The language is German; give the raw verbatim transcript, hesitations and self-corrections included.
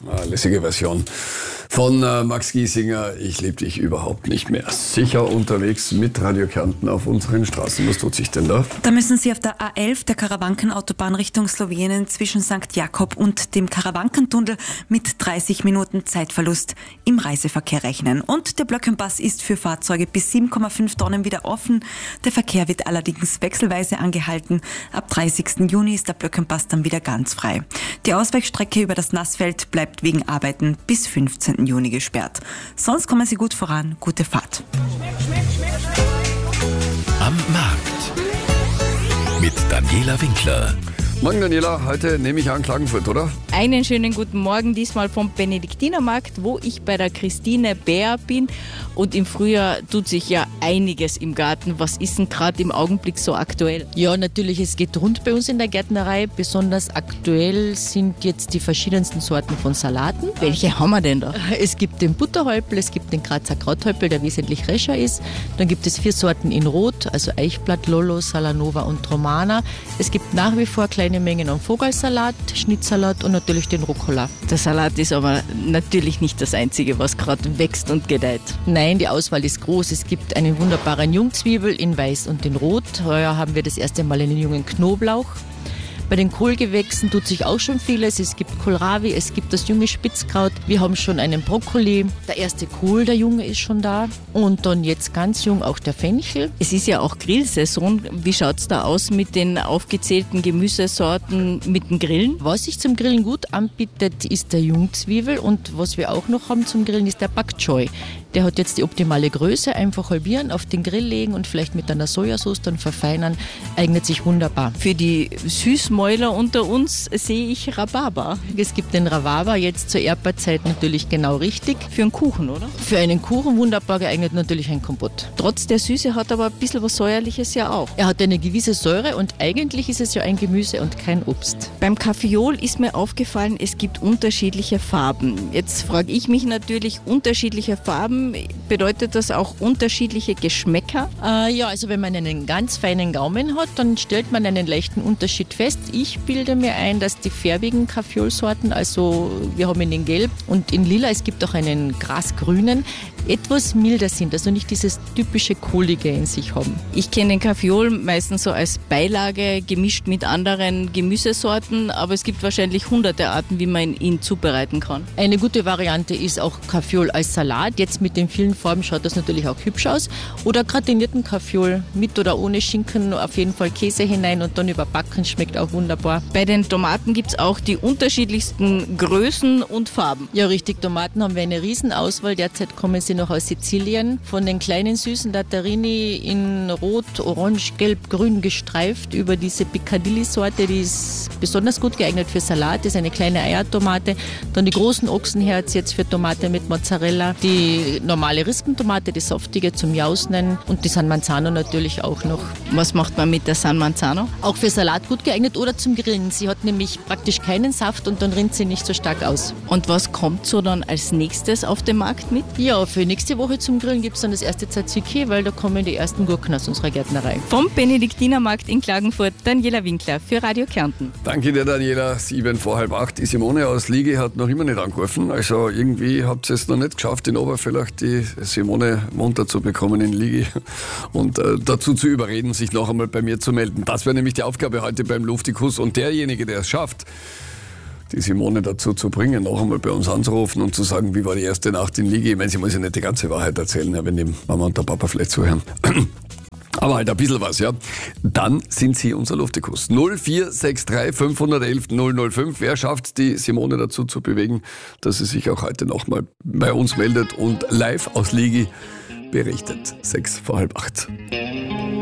Eine lässige Version von äh, Max Giesinger. Ich liebe dich überhaupt nicht mehr. Sicher unterwegs mit Radio Kärnten auf unseren Straßen. Was tut sich denn da? Da müssen Sie auf der A elf, der Karawankenautobahn Richtung Slowenien, zwischen Sankt Jakob und dem Karawankentunnel mit dreißig Minuten Zeitverlust im Reiseverkehr rechnen. Und der Blöckenpass ist für Fahrzeuge bis sieben Komma fünf Tonnen wieder offen. Der Verkehr wird allerdings wechselweise angehalten. Ab dreißigsten Juni ist der Blöckenpass dann wieder ganz frei. Die Ausweichstrecke über das Nassfeld bleibt wegen Arbeiten bis fünfzehnten Juni gesperrt. Sonst kommen Sie gut voran. Gute Fahrt. Am Markt mit Daniela Winkler. Morgen, Daniela. Heute nehme ich an Klagenfurt, oder? Einen schönen guten Morgen, diesmal vom Benediktinermarkt, wo ich bei der Christine Bär bin. Und im Frühjahr tut sich ja einiges im Garten. Was ist denn gerade im Augenblick so aktuell? Ja, natürlich, es geht rund bei uns in der Gärtnerei. Besonders aktuell sind jetzt die verschiedensten Sorten von Salaten. Welche haben wir denn da? Es gibt den Butterhäupl, es gibt den Grazer Krauthäupl, der wesentlich rescher ist. Dann gibt es vier Sorten in Rot, also Eichblatt, Lollo, Salanova und Romana. Es gibt nach wie vor kleine Mengen an Vogelsalat, Schnittsalat und natürlich den Rucola. Der Salat ist aber natürlich nicht das Einzige, was gerade wächst und gedeiht. Nein, die Auswahl ist groß. Es gibt einen wunderbaren Jungzwiebel in Weiß und in Rot. Heuer haben wir das erste Mal einen jungen Knoblauch. Bei den Kohlgewächsen tut sich auch schon vieles. Es gibt Kohlrabi, es gibt das junge Spitzkraut. Wir haben schon einen Brokkoli. Der erste Kohl, der junge, ist schon da. Und dann jetzt ganz jung auch der Fenchel. Es ist ja auch Grillsaison. Wie schaut es da aus mit den aufgezählten Gemüsesorten mit dem Grillen? Was sich zum Grillen gut anbietet, ist der Jungzwiebel. Und was wir auch noch haben zum Grillen, ist der Bok Choy. Der hat jetzt die optimale Größe. Einfach halbieren, auf den Grill legen und vielleicht mit einer Sojasauce dann verfeinern. Eignet sich wunderbar. Für die Süßmäuler unter uns sehe ich Rhabarber. Es gibt den Rhabarber jetzt zur Erdbeerzeit natürlich genau richtig. Für einen Kuchen, oder? Für einen Kuchen wunderbar geeignet, natürlich ein Kompott. Trotz der Süße hat aber ein bisschen was Säuerliches ja auch. Er hat eine gewisse Säure und eigentlich ist es ja ein Gemüse und kein Obst. Beim Kaffeeol ist mir aufgefallen, es gibt unterschiedliche Farben. Jetzt frage ich mich natürlich, unterschiedliche Farben, bedeutet das auch unterschiedliche Geschmäcker? Äh, ja, also wenn man einen ganz feinen Gaumen hat, dann stellt man einen leichten Unterschied fest. Ich bilde mir ein, dass die färbigen Kaffeeolsorten, also wir haben ihn in Gelb und in Lila, es gibt auch einen grasgrünen, etwas milder sind, also nicht dieses typische Kohlige in sich haben. Ich kenne den Kaffeeol meistens so als Beilage, gemischt mit anderen Gemüsesorten, aber es gibt wahrscheinlich hunderte Arten, wie man ihn zubereiten kann. Eine gute Variante ist auch Kaffeeol als Salat. Jetzt mit den vielen Farben schaut das natürlich auch hübsch aus. Oder gratinierten Kaffeeol mit oder ohne Schinken, auf jeden Fall Käse hinein und dann überbacken, schmeckt auch wunderbar. Bei den Tomaten gibt es auch die unterschiedlichsten Größen und Farben. Ja, richtig, Tomaten haben wir eine Riesenauswahl. Derzeit kommen sie noch aus Sizilien. Von den kleinen süßen Dattarini in Rot, Orange, Gelb, Grün gestreift über diese Piccadilly-Sorte, die ist besonders gut geeignet für Salat. Das ist eine kleine Eiertomate. Dann die großen Ochsenherz jetzt für Tomate mit Mozzarella. Die normale Rispentomate, die saftige zum Jausnen und die San Manzano natürlich auch noch. Was macht man mit der San Manzano? Auch für Salat gut geeignet oder zum Grillen. Sie hat nämlich praktisch keinen Saft und dann rinnt sie nicht so stark aus. Und was kommt so dann als nächstes auf den Markt mit? Ja, für nächste Woche zum Grillen gibt es dann das erste Tzatziki, weil da kommen die ersten Gurken aus unserer Gärtnerei. Vom Benediktinermarkt in Klagenfurt, Daniela Winkler für Radio Kärnten. Danke dir, Daniela. Sieben vor halb acht. Die Simone aus Liege hat noch immer nicht angerufen. Also irgendwie habt ihr es noch nicht geschafft, in Obervillach die Simone munter zu bekommen in Liege und äh, dazu zu überreden, sich noch einmal bei mir zu melden. Das wäre nämlich die Aufgabe heute beim Luftikus und derjenige, der es schafft, die Simone dazu zu bringen, noch einmal bei uns anzurufen und zu sagen, wie war die erste Nacht in Liege. Ich meine, sie muss ja nicht die ganze Wahrheit erzählen, wenn die Mama und der Papa vielleicht zuhören. Aber halt ein bisschen was, ja. Dann sind Sie unser Luftikus. null vier sechs drei fünf eins eins null null fünf. Wer schafft die Simone dazu zu bewegen, dass sie sich auch heute nochmal bei uns meldet und live aus Liege berichtet. Sechs vor halb acht.